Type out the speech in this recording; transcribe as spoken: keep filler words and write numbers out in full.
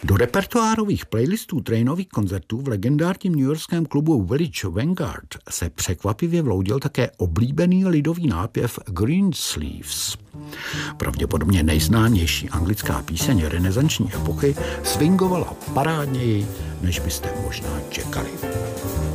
Do repertoárových playlistů trainových koncertů v legendárním newyorském klubu Village Vanguard se překvapivě vloudil také oblíbený lidový nápěv Greensleeves. Pravděpodobně nejznámější anglická píseň renesanční epochy swingovala parádněji, než byste možná čekali.